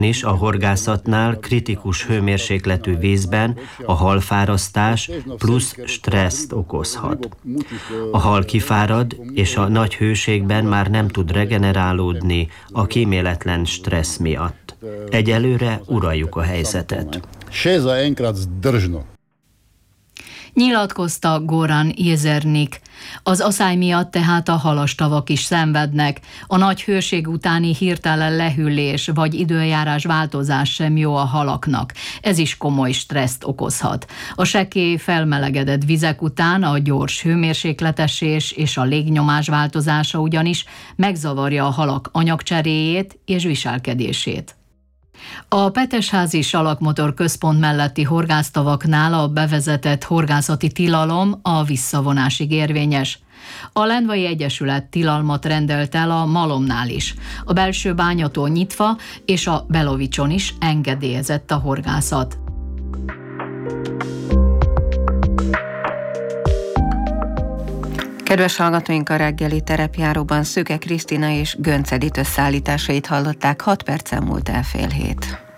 is a horgászatnál kritikus hőmérsékletű vízben a halfárasztás plusz stresszt okozhat. A hal kifárad, és a nagy hőségben már nem tud regenerálódni a kíméletlen stressz miatt. Egyelőre uraljuk a helyzetet. Nyilatkozta Goran Jezernik. Az aszály miatt tehát a halastavak is szenvednek. A nagy hőség utáni hirtelen lehűlés vagy időjárás változás sem jó a halaknak. Ez is komoly stresszt okozhat. A sekély felmelegedett vizek után a gyors hőmérsékletesés és a légnyomás változása ugyanis megzavarja a halak anyagcseréjét és viselkedését. A Petesházi Salakmotor Központ melletti horgásztavaknál a bevezetett horgászati tilalom a visszavonásig érvényes. A Lendvai Egyesület tilalmat rendelt el a Malomnál is. A belső bányatól nyitva és a Belovicson is engedélyezett a horgászat. Kedves hallgatóink, a reggeli terepjáróban Szöke Krisztina és Gönc Edit összeállításait hallották, 6 perccel múlt el 6:30.